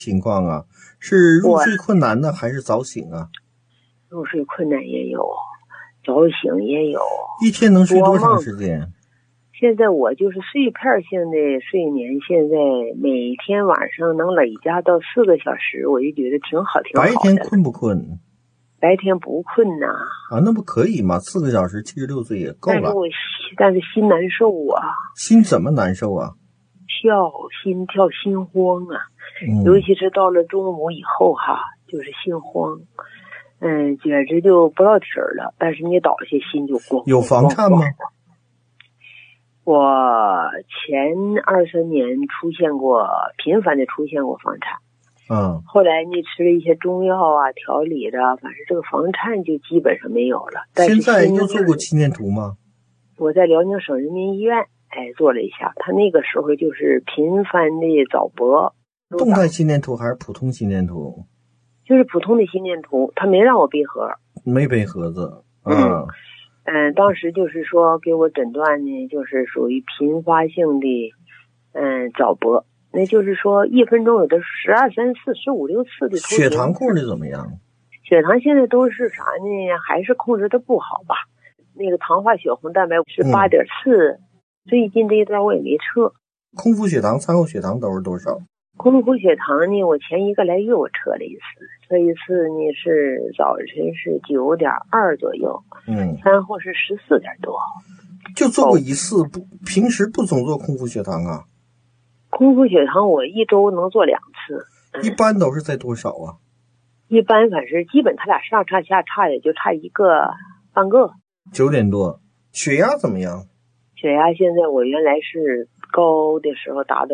情况啊？是入睡困难呢，还是早醒啊？ 入睡困难也有，早醒也有。 一天能睡多长时间？ 现在我就是碎片性的睡眠，现在每天晚上能累加到4个小时，我就觉得挺好，挺好的。 白天困不困？ 白天不困呐。 啊，那不可以吗？4个小时，76岁也够了。 但是心难受啊。 心怎么难受啊？ 心跳、心慌啊。尤其是到了中午以后哈，就是心慌。简直就不落体了。但是你倒下心就咣。 有房颤吗？ 我前2-3年频繁的出现过房颤。后来你吃了一些中药啊，调理的，反正这个房颤就基本上没有了。但是现在又做过心电图吗？ 我在辽宁省人民医院做了一下，他那个时候就是频繁的早搏。 动态心电图还是普通心电图？ 就是普通的心电图，他没让我背盒。 没背盒子。 当时就是说给我诊断呢，就是属于频发性的早搏。那就是说1分钟有的12、3、4、15、6次的。 血糖控制怎么样？ 血糖现在都是啥呢？还是控制的不好吧。那个糖化血红蛋白是8.4，最近这一段我也没测。 空腹血糖、餐后血糖都是多少？ 空腹血糖呢，我前1个来月我测了一次呢是早晨是9.2左右，餐后是14点多。 就做过一次，平时不总做空腹血糖啊？ 空腹血糖我1周能做2次。 一般都是在多少啊？ 一般反正基本他俩上差下差也就差1个半个。 9点多。血压怎么样？ 血压现在我原来是高的时候达到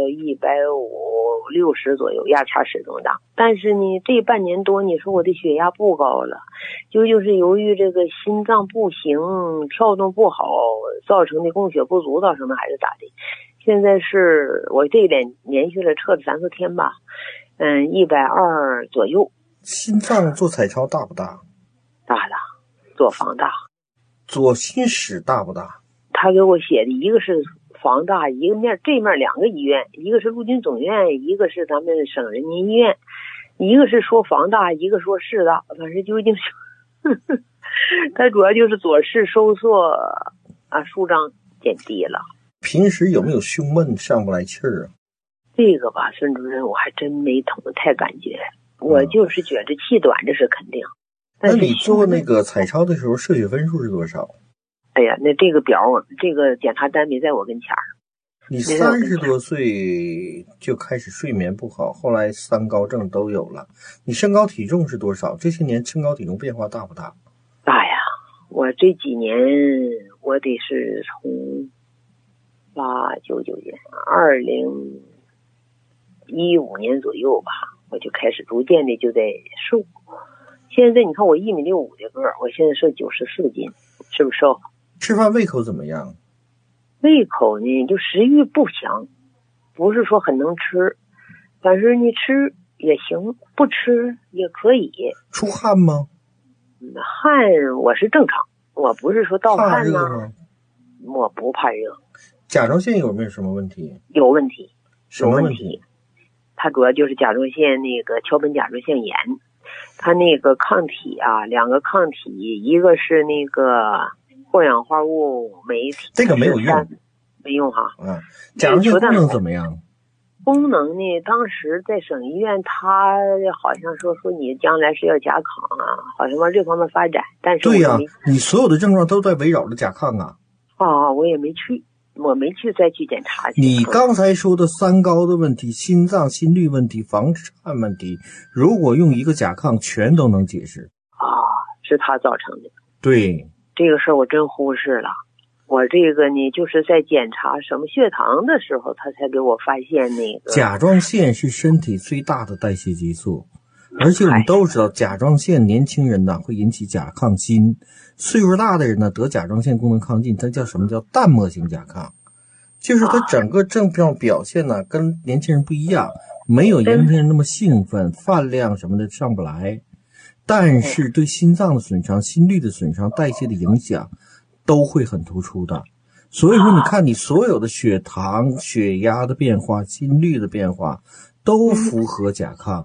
150、60左右，压差始终大。但是呢，这半年多你说我的血压不高了，就是由于这个心脏不行，跳动不好造成的供血不足造成的还是咋的？现在是我这连续了测了3、4天吧，120左右。 心脏做彩超大不大？ 大的，做房大。 左心室大不大？ 他给我写的一个是房大，一个面这面2个医院，一个是陆军总院，一个是咱们省人民医院，一个是说房大，一个说室大，反正究竟是他主要就是左室收缩啊，舒张减低了。 平时有没有胸闷上不来气儿啊？ 这个吧，孙主任我还真没太感觉，我就是觉着气短，这是肯定。 那你做那个彩超的时候摄血分数是多少？ 哎呀，那这个表这个检查单没在我跟前儿。 你30多岁就开始睡眠不好，后来3高症都有了。你身高体重是多少？这些年身高体重变化大不大？ 大呀，我这几年我得是从89年2015年左右吧，我就开始逐渐的就在瘦。现在你看我1.65米的个儿，我现在瘦94斤，是不是瘦？ 吃饭胃口怎么样？ 胃口呢，就食欲不强，不是说很能吃，反正你吃也行，不吃也可以。 出汗吗？ 汗我是正常，我不是说盗汗呢。怕热吗？ 我不怕热。 甲状腺有没有什么问题？ 有问题。 什么问题？ 它主要就是甲状腺那个桥本甲状腺炎，它那个抗体啊，2个抗体，一个是那个过氧化物酶体， 这个没有用， 没用哈。 甲状腺功能怎么样？ 功能呢？当时在省医院，他好像说你将来是要甲亢啊，好像往这方面发展。但是对呀，你所有的症状都在围绕着甲亢啊。 我也没去，我没去再去检查。 你刚才说的3高的问题，心脏心律问题，房颤问题，如果用一个甲亢全都能解释。 是他造成的。 对， 这个事儿我真忽视了。我这个呢，就是在检查什么血糖的时候，他才给我发现那个甲状腺是身体最大的代谢激素，而且我们都知道甲状腺年轻人呢会引起甲亢心，岁数大的人呢得甲状腺功能亢进，它叫什么叫淡漠型甲亢，就是它整个症状表现呢跟年轻人不一样，没有年轻人那么兴奋，饭量什么的上不来，但是对心脏的损伤、心律的损伤、代谢的影响都会很突出的。所以说你看你所有的血糖、血压的变化、心率的变化都符合甲亢。